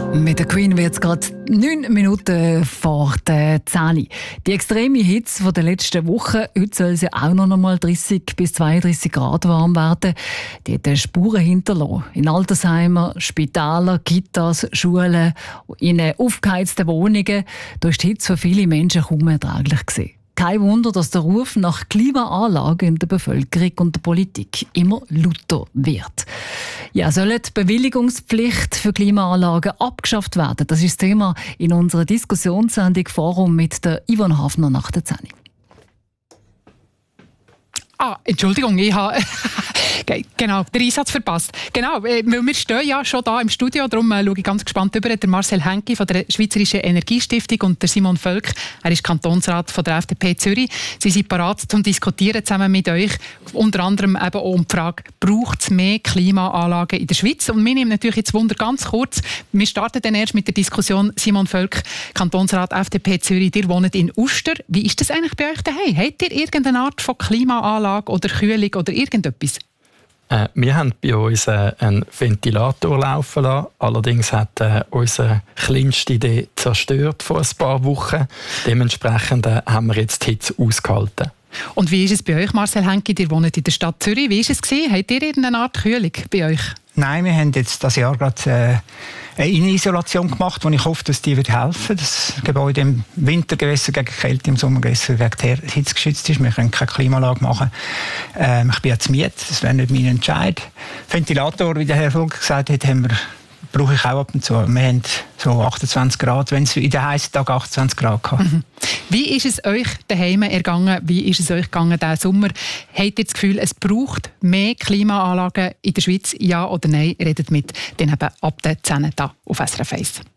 Mit der Queen wird es gerade 9 Minuten vor der 10. Die extreme Hitze der letzten Woche, heute soll es ja auch noch einmal 30 bis 32 Grad warm werden, die hat Spuren hinterlassen. In Altersheimen, Spitälern, Kitas, Schulen, in aufgeheizten Wohnungen. Da ist die Hitze für viele Menschen kaum erträglich gewesen. Kein Wunder, dass der Ruf nach Klimaanlagen in der Bevölkerung und der Politik immer lauter wird. Ja, soll die Bewilligungspflicht für Klimaanlagen abgeschafft werden? Das ist das Thema in unserer Diskussionssendung Forum mit der Yvonne Hafner nach der 10. Entschuldigung, ich habe genau, den Einsatz verpasst. Genau, weil wir stehen ja schon da im Studio, darum schaue ich ganz gespannt über. Der Marcel Henki von der Schweizerischen Energiestiftung und der Simon Völk, er ist Kantonsrat von der FDP Zürich. Sie sind bereit zum Diskutieren zusammen mit euch, unter anderem eben auch um die Frage, braucht es mehr Klimaanlagen in der Schweiz? Und wir nehmen natürlich jetzt Wunder ganz kurz. Wir starten dann erst mit der Diskussion. Simon Völk, Kantonsrat FDP Zürich, ihr wohnt in Uster. Wie ist das eigentlich bei euch daheim? Habt ihr irgendeine Art von Klimaanlage oder Kühlung oder irgendetwas? Wir haben bei uns einen Ventilator laufen lassen. Allerdings hat unsere kleinste Idee zerstört vor ein paar Wochen. Dementsprechend haben wir jetzt die Hitze ausgehalten. Und wie ist es bei euch, Marcel Henki? Ihr wohnt in der Stadt Zürich. Wie ist es gewesen? Habt ihr irgendeine Art Kühlung bei euch? Nein, wir haben jetzt dieses Jahr gerade eine Innenisolation gemacht, und ich hoffe, dass die wird helfen. Das Gebäude im Winter gewesen gegen Kälte, im Sommer gewesen gegen die Hitze geschützt ist. Wir können keine Klimaanlage machen. Ich bin jetzt Miet, das wäre nicht mein Entscheid. Ventilator, wie der Herr Völk gesagt hat, brauche ich auch ab und zu. Wir haben so 28 Grad, wenn es in den heißen Tagen 28 Grad gehabt. Wie ist es euch daheim ergangen? Wie ist es euch gegangen diesen Sommer? Habt ihr das Gefühl, es braucht mehr Klimaanlagen in der Schweiz? Ja oder nein? Redet mit den eben ab der 10 da auf SRF 1.